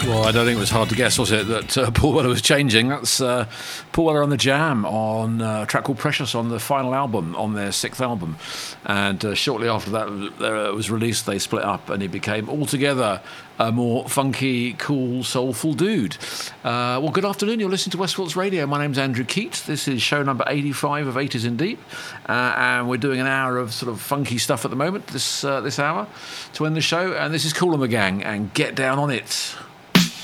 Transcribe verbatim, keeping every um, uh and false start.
Well, I don't think it was hard to guess, was it, that uh, Paul Weller was changing. That's uh, Paul Weller on the Jam on uh, a track called Precious on the final album, on their sixth album. And uh, shortly after that uh, was released, they split up and he became altogether a more funky, cool, soulful dude. Uh, well, good afternoon. You're listening to Westfields Radio. My name's Andrew Keat. This is show number eighty-five of eighties in Deep. Uh, and we're doing an hour of sort of funky stuff at the moment, this, uh, this hour, to end the show. And this is Kool and the Gang and Get Down on It.